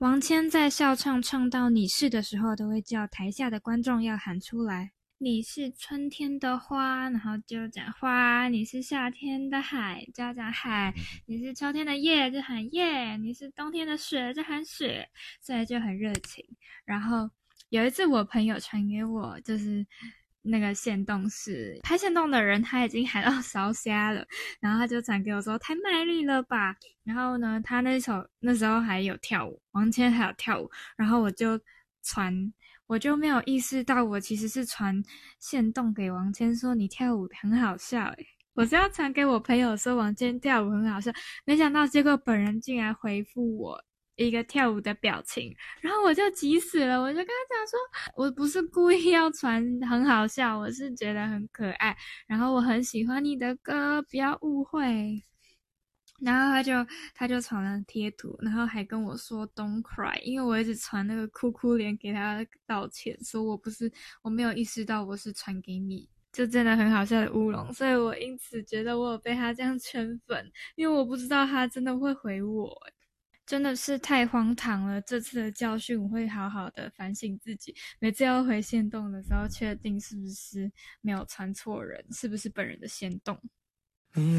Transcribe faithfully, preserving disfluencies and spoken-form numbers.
王谦在笑唱唱到你是的时候，都会叫台下的观众要喊出来。你是春天的花，然后就讲花；你是夏天的海，就要讲海；你是秋天的叶，就喊叶；你是冬天的雪，就喊雪。所以就很热情。然后有一次我朋友传给我，就是那个限动是拍限动的人他已经喊到烧瞎了，然后他就传给我说太卖力了吧。然后呢，他那首那时候还有跳舞，王谦还有跳舞，然后我就传，我就没有意识到我其实是传限动给王谦说你跳舞很好笑诶，我是要传给我朋友说王谦跳舞很好笑，没想到结果本人竟然回复我一个跳舞的表情，然后我就急死了，我就跟他讲说我不是故意要传很好笑，我是觉得很可爱，然后我很喜欢你的歌，不要误会。然后他就他就传了贴图，然后还跟我说 Don't cry， 因为我一直传那个哭哭脸给他道歉，说我不是我没有意识到我是传给你，就真的很好笑的乌龙，所以我因此觉得我有被他这样圈粉，因为我不知道他真的会回我，真的是太荒唐了。这次的教训我会好好的反省自己，每次要回限动的时候确定是不是没有传错人，是不是本人的限动。